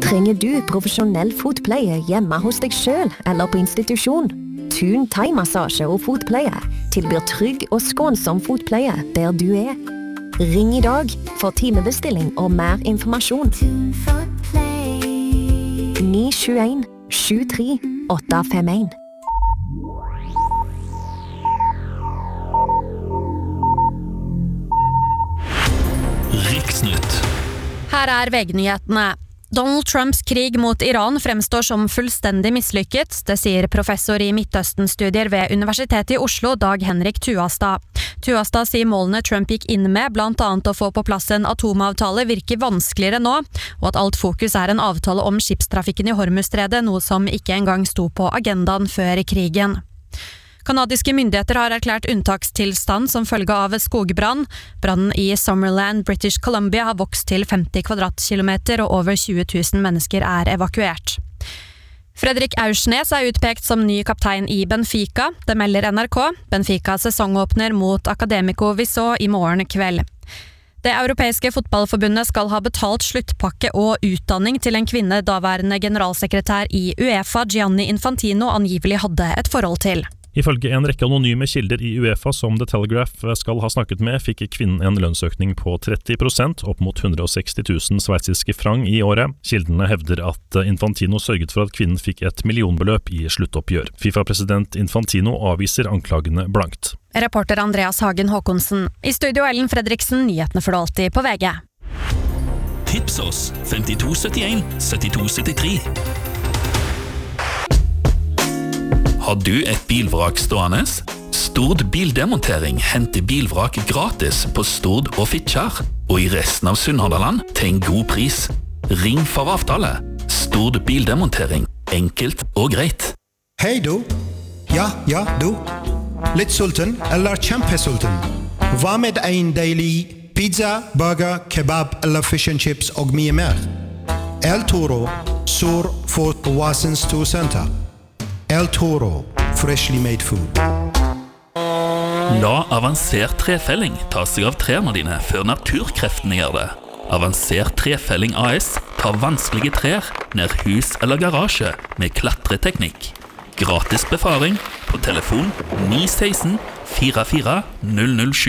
Trenger du profesjonell fotpleie hjemme hos deg selv eller på institusjon? Thun thai-massasje og fotpleie tilbyr trygg og skånsom fotpleie der du er. Ring i dag for timebestilling og mer informasjon. 921 73 851. Riksnytt. Her VG-nyhetene. Donald Trumps krig mot Iran fremstår som fullstendig mislykket, det sier professor i Midtøsten-studier ved Universitetet i Oslo, Dag Henrik Tuastad. Tuastad sier målene Trump gikk inn med, blant annet å få på plass en atomavtale, virker vanskeligere nå, og at alt fokus en avtale om skipstrafikken i Hormuzstredet, noe som ikke engang sto på agendaen før krigen. Kanadiske myndigheter har erklært unntakstilstand som følge av skogbrann. Brannen i Summerland, British Columbia har vokst til 50 kvadratkilometer og over 20 000 mennesker evakuert. Fredrik Aursnes utpekt som ny kaptein i Benfica. Det melder NRK. Benfica sesongåpner mot Académico Vissó i morgen kveld. Det europeiske fotballforbundet skal ha betalt sluttpakke og utdanning til en kvinne daværende generalsekretær i UEFA, Gianni Infantino, angivelig hadde et forhold til. Ifølge en rekke anonyme kilder i UEFA som The Telegraph skal ha snakket med, fikk kvinnen en lønnsøkning på 30%, opp mot 160 000 sveitsiske franc i året. Kildene hevder at Infantino sørget for at kvinnen fikk et millionbeløp i sluttoppgjør. FIFA-president Infantino avviser anklagene blankt. Reporter Andreas Hagen Håkonsen. I studio Ellen Fredriksen, nyhetene for alltid på VG. Tips oss 5271 7273. Har du et bilvrak stående? Stord Bildemontering henter bilvrak gratis på Stord og Fitjar, og i resten av Sunnhordland til en god pris. Ring for avtale. Stord Bildemontering. Enkelt og greit. Hei du. Ja, du. Litt sulten eller kjempesulten? Hva med en deilig pizza, burger, kebab eller fish and chips og mye mer? El Toro, Sur Fort Wasens 2 Center. El Toro, freshly made food. La avansert trefelling ta seg av trærne dine før naturkreftene gjør det. Avansert trefelling AS tar vanskelige trær ned hus eller garasje med klatreteknikk. Gratis befaring på telefon 916 44 007.